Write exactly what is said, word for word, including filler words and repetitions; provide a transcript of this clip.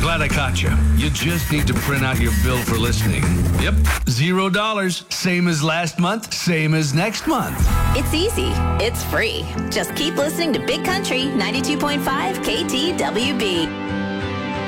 Glad I caught you. You just need to print out your bill for listening. Yep, zero dollars. Same as last month, same as next month. It's easy. It's free. Just keep listening to Big Country ninety-two point five K T W B.